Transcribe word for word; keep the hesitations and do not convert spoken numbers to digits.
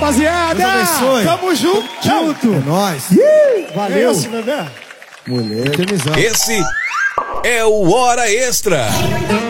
rapaziada. Deus abençoe. Tamo junto. Junto. É nóis. Valeu. É isso, bebê. Moleque. Esse é o Hora Extra.